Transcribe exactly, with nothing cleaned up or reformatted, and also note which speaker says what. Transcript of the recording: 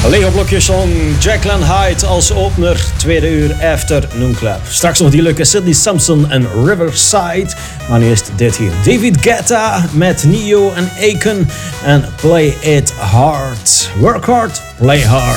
Speaker 1: Lego blokjes van Jacqueline Hyde als opener. Tweede uur Afternoon Club. Straks nog die leuke Sidney Samson en Riverside. Maar nu eerst dit hier. David Guetta met Neo en Akon. En Play It Hard. Work hard, play hard.